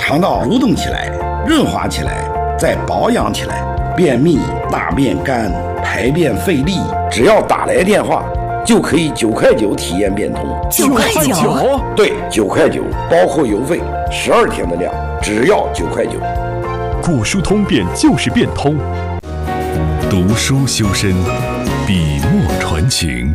肠道蠕动起来，润滑起来，再保养起来。便秘、大便干、排便费力，只要打来电话，就可以9块9体验变通。 9块9？ 对，9块9，包括邮费，12天的量，只要9块9。 果蔬通便就是变通。读书修身，笔墨传情。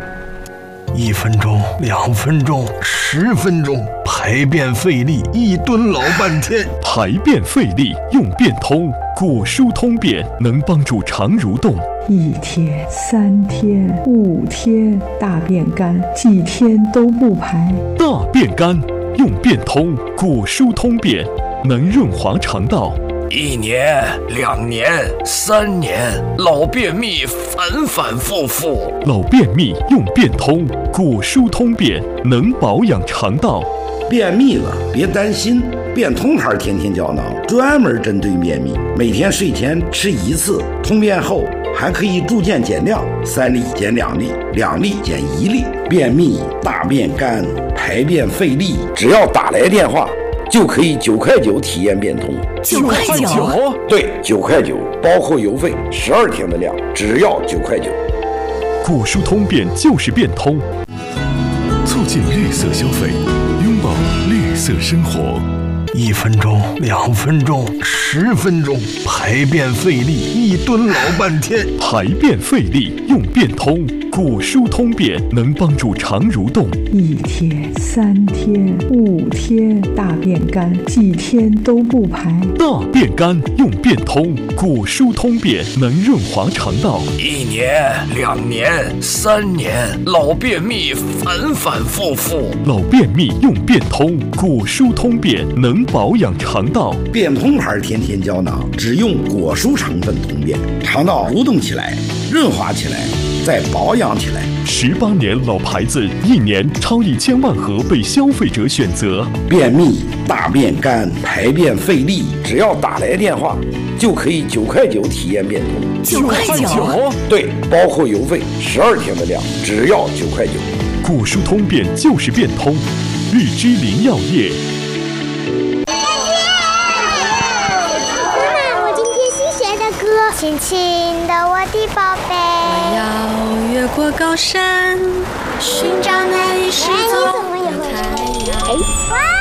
1分钟、2分钟、10分钟，排便费力，1吨老半天。 排便费力用变通，果蔬通便能帮助肠蠕动。 1天、3天、5天，大便干，几天都不排。 大便干用变通，果蔬通便能润滑肠道。 1年、2年、3年，老便秘反反复复。 老便秘用变通，果蔬通便能保养肠道。 便秘了别担心，变通牌天天胶囊专门针对便秘，每天睡前吃1次，通便后还可以逐渐减量，3粒减2粒，2粒减1粒。便秘、大便干、排便费力，只要打来电话，就可以9块9体验变通。 9块9？ 对，9块9，包括邮费，12天的量，只要9块9。 果蔬通便就是变通，促进绿色消费，拥抱绿色生活。 1分钟、2分钟、10分钟，排便费力，1吨老半天。 排便费力用变通，果蔬通便能帮助肠蠕动。 1天、3天、5天，大便干，几天都不排。 大便干用变通，果蔬通便能润滑肠道。 1年、2年、3年，老便秘反反复复。 老便秘用变通，果蔬通便能保养肠道。 变通牌天天胶囊只用果蔬成分通便，肠道蠕动起来，润滑起来，再保养起来。 18年老牌子，1年超1000万盒被消费者选择。 便秘、大便干、排便费力，只要打来电话，就可以9块9体验变通。 9块9？ 对，包括邮费，12天的量，只要9块9。 果蔬通便就是变通，绿之林药业。 轻轻的我的宝贝， 我要越过高山，寻找那里失踪的太阳。